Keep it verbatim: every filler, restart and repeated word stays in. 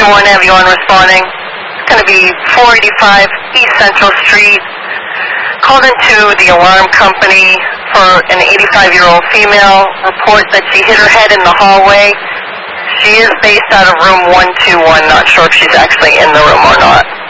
three one, have you on responding? It's going to be four eighty-five East Central Street. Called into the alarm company for an eighty-five-year-old female. Report that she hit her head in the hallway. She is based out of room one two one. Not sure if she's actually in the room or not.